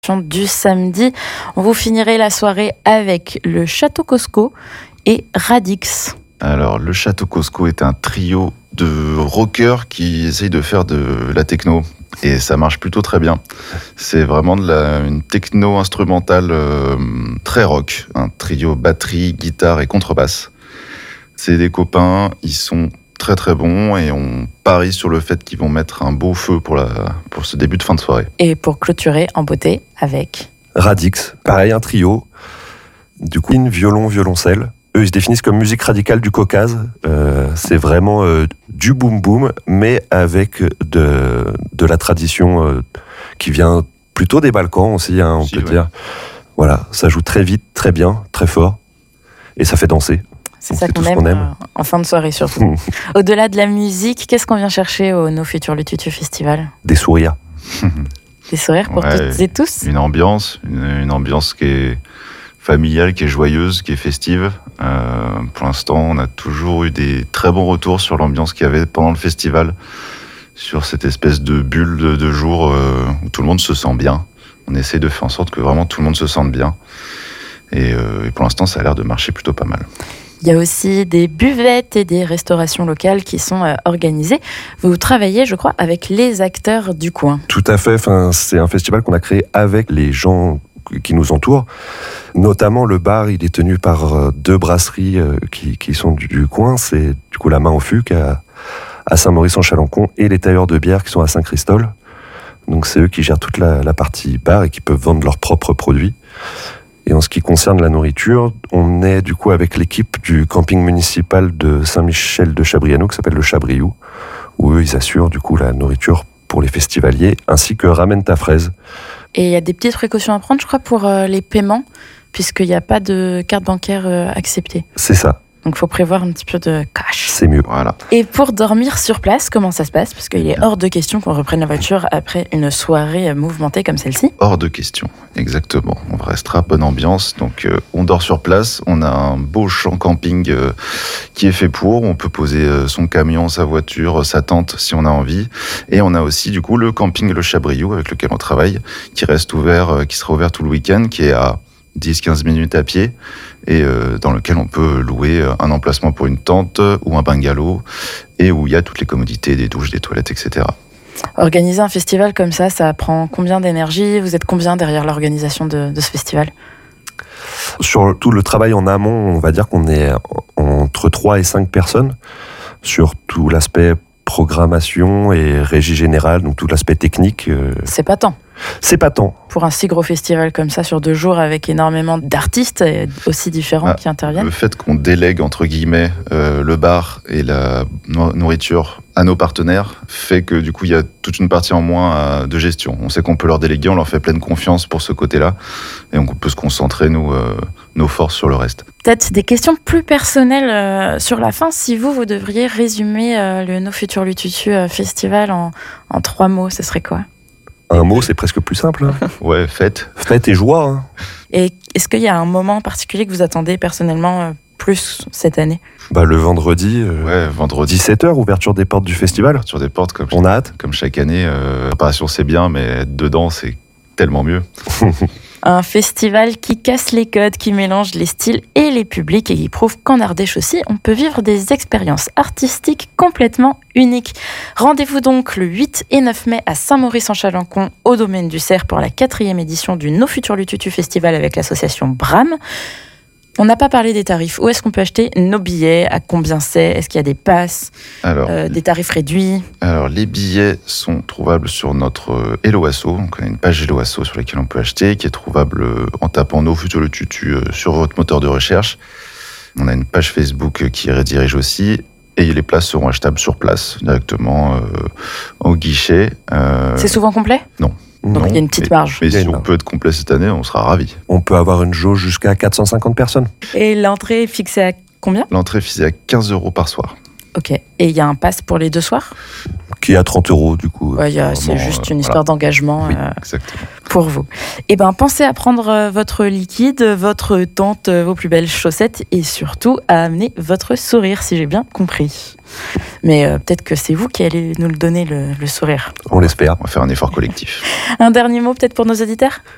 Du samedi. Vous finirez la soirée avec le Château Cosco et Radix. Alors, le Château Cosco est un trio de rockers qui essayent de faire de la techno. Et ça marche plutôt très bien. C'est vraiment une techno instrumentale très rock. Un trio batterie, guitare et contrebasse. C'est des copains, ils sont très très bons et on parie sur le fait qu'ils vont mettre un beau feu pour ce début de fin de soirée. Et pour clôturer en beauté avec Radix, pareil, un trio. Du coup, violon, violoncelle. Eux, ils se définissent comme musique radicale du Caucase. C'est vraiment du boom-boom, mais avec de la tradition qui vient plutôt des Balkans aussi, on peut dire. Voilà, ça joue très vite, très bien, très fort, et ça fait danser. C'est ça qu'on aime en fin de soirée surtout. Au-delà de la musique, qu'est-ce qu'on vient chercher au No Future Lututu Festival ? Des sourires. Des sourires pour toutes et tous ? Une ambiance qui est familiale, qui est joyeuse, qui est festive. Pour l'instant, on a toujours eu des très bons retours sur l'ambiance qu'il y avait pendant le festival, sur cette espèce de bulle de jour où tout le monde se sent bien. On essaie de faire en sorte que vraiment tout le monde se sente bien. Et pour l'instant, ça a l'air de marcher plutôt pas mal. Il y a aussi des buvettes et des restaurations locales qui sont organisées. Vous travaillez, je crois, avec les acteurs du coin. Tout à fait. C'est un festival qu'on a créé avec les gens qui nous entourent. Notamment, le bar, il est tenu par deux brasseries qui sont du coin. C'est du coup la Main au Fuc à Saint-Maurice-en-Chalençon et les tailleurs de bière qui sont à Saint-Christol. Donc c'est eux qui gèrent toute la partie bar et qui peuvent vendre leurs propres produits. Et en ce qui concerne la nourriture, on est du coup avec l'équipe du camping municipal de Saint-Michel de Chabriano qui s'appelle le Chabriou, où eux ils assurent du coup la nourriture pour les festivaliers, ainsi que Ramène ta fraise. Et il y a des petites précautions à prendre, je crois, pour les paiements, puisqu'il n'y a pas de carte bancaire acceptée. C'est ça. Donc il faut prévoir un petit peu de cash. C'est mieux. Voilà. Et pour dormir sur place, comment ça se passe ? Parce qu'il est hors de question qu'on reprenne la voiture après une soirée mouvementée comme celle-ci. Hors de question, exactement. On restera bonne ambiance. Donc on dort sur place. On a un beau champ camping qui est fait pour. On peut poser son camion, sa voiture, sa tente si on a envie. Et on a aussi du coup le camping Le Chabriou avec lequel on travaille, qui reste ouvert, qui sera ouvert tout le week-end, qui est à 10-15 minutes à pied et dans lequel on peut louer un emplacement pour une tente ou un bungalow et où il y a toutes les commodités, des douches, des toilettes, etc. Organiser un festival comme ça prend combien d'énergie ? Vous êtes combien derrière l'organisation de ce festival ? Sur tout le travail en amont, on va dire qu'on est entre 3 et 5 personnes sur tout l'aspect programmation et régie générale, donc tout l'aspect technique. C'est pas tant. C'est pas tant. Pour un si gros festival comme ça, sur 2 jours, avec énormément d'artistes aussi différents qui interviennent. Le fait qu'on délègue, entre guillemets, le bar et la nourriture à nos partenaires fait que du coup, il y a toute une partie en moins de gestion. On sait qu'on peut leur déléguer, on leur fait pleine confiance pour ce côté-là, et on peut se concentrer, nos forces sur le reste. Peut-être des questions plus personnelles sur la fin. Si vous devriez résumer le No Future Lututu Festival en 3 mots, ce serait quoi ? Un mot, c'est presque plus simple. Hein. Ouais, fête. Fête et joie. Hein. Et est-ce qu'il y a un moment particulier que vous attendez personnellement plus cette année ? Le vendredi, vendredi 17h, ouverture des portes du festival. Ouverture des portes, on a hâte. Comme chaque année. La préparation, c'est bien, mais être dedans, c'est tellement mieux. Un festival qui casse les codes, qui mélange les styles et les publics et qui prouve qu'en Ardèche aussi, on peut vivre des expériences artistiques complètement uniques. Rendez-vous donc le 8 et 9 mai à Saint-Maurice-en-Chalençon, au Domaine du Cerf, pour la 4e édition du No Future Lututu Festival avec l'association Bram. On n'a pas parlé des tarifs. Où est-ce qu'on peut acheter nos billets ? À combien c'est ? Est-ce qu'il y a des passes ? Des tarifs réduits ? Alors, les billets sont trouvables sur notre Hello Asso. Donc, on a une page Hello Asso sur laquelle on peut acheter, qui est trouvable en tapant No Future Lututu sur votre moteur de recherche. On a une page Facebook qui redirige aussi. Et les places seront achetables sur place, directement au guichet. C'est souvent complet ? Non. Donc il y a une petite marge. Mais si on peut être complet cette année, on sera ravis. On peut avoir une jauge jusqu'à 450 personnes. Et l'entrée est fixée à combien ? L'entrée est fixée à 15 € par soir. Ok. Et il y a un pass pour les 2 soirs ? Qui est à 30 € du coup. Ouais, c'est juste une histoire d'engagement Exactement. pour vous. Et pensez à prendre votre liquide, votre tente, vos plus belles chaussettes et surtout à amener votre sourire, si j'ai bien compris. Mais peut-être que c'est vous qui allez nous le donner, le sourire. On l'espère. On va faire un effort collectif. Un dernier mot peut-être pour nos auditeurs ?